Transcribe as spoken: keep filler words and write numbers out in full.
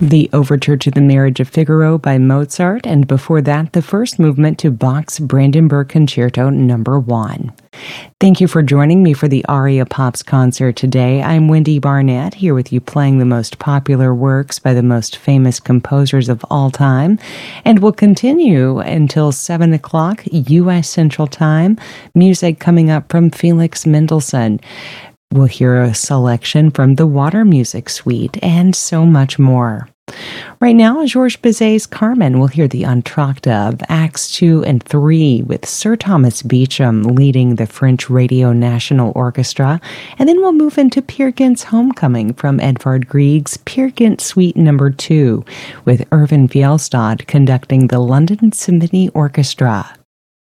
The Overture to the Marriage of Figaro by Mozart, and before that, the first movement to Bach's Brandenburg Concerto number one. Thank you for joining me for the Aria Pops concert today. I'm Wendy Barnett, here with you playing the most popular works by the most famous composers of all time, and we'll continue until seven o'clock U S Central Time. Music coming up from Felix Mendelssohn. We'll hear a selection from the Water Music Suite and so much more. Right now, Georges Bizet's Carmen. We'll hear the entr'acte of Acts two and three with Sir Thomas Beecham leading the French Radio National Orchestra. And then we'll move into Peer Gynt's Homecoming from Edvard Grieg's Peer Gynt Suite number two with Irvin Fjellstad conducting the London Symphony Orchestra.